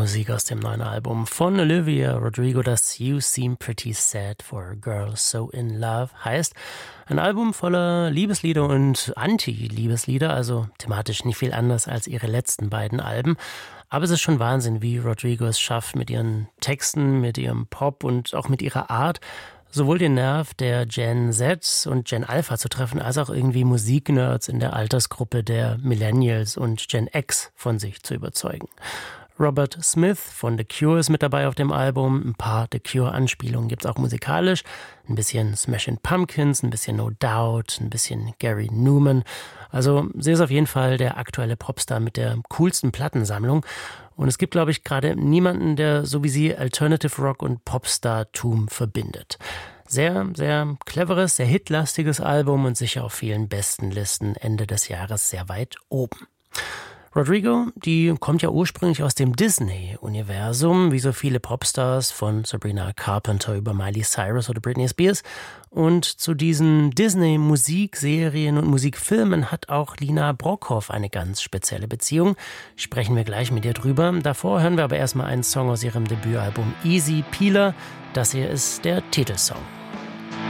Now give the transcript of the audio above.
Musik aus dem neuen Album von Olivia Rodrigo, das You Seem Pretty Sad for a Girl So in Love heißt. Ein Album voller Liebeslieder und Anti-Liebeslieder, also thematisch nicht viel anders als ihre letzten beiden Alben. Aber es ist schon Wahnsinn, wie Rodrigo es schafft, mit ihren Texten, mit ihrem Pop und auch mit ihrer Art, sowohl den Nerv der Gen Z und Gen Alpha zu treffen, als auch irgendwie Musiknerds in der Altersgruppe der Millennials und Gen X von sich zu überzeugen. Robert Smith von The Cure ist mit dabei auf dem Album. Ein paar The Cure-Anspielungen gibt's auch musikalisch. Ein bisschen Smashing Pumpkins, ein bisschen No Doubt, ein bisschen Gary Numan. Also sie ist auf jeden Fall der aktuelle Popstar mit der coolsten Plattensammlung. Und es gibt, glaube ich, gerade niemanden, der so wie sie Alternative Rock und Popstar-Tum verbindet. Sehr, sehr cleveres, sehr hitlastiges Album und sicher auf vielen besten Listen Ende des Jahres sehr weit oben. Rodrigo, die kommt ja ursprünglich aus dem Disney-Universum, wie so viele Popstars von Sabrina Carpenter über Miley Cyrus oder Britney Spears. Und zu diesen Disney-Musikserien und Musikfilmen hat auch Lina Brockhoff eine ganz spezielle Beziehung. Sprechen wir gleich mit ihr drüber. Davor hören wir aber erstmal einen Song aus ihrem Debütalbum Easy Peeler. Das hier ist der Titelsong.